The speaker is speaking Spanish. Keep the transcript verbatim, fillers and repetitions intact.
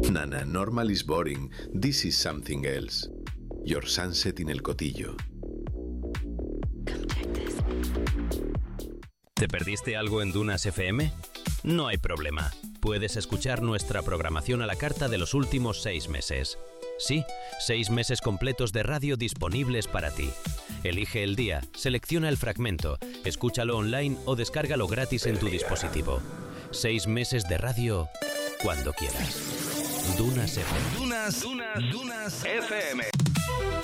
Nana, normal is boring. This is something else. Your sunset in el Cotillo. ¿Te perdiste algo en Dunas F M? No hay problema. Puedes escuchar nuestra programación a la carta de los últimos seis meses. Sí, seis meses completos de radio disponibles para ti. Elige el día, selecciona el fragmento, escúchalo online o descárgalo gratis en tu dispositivo. Seis meses de radio cuando quieras. Dunas F M. Dunas, Dunas, Dunas F M.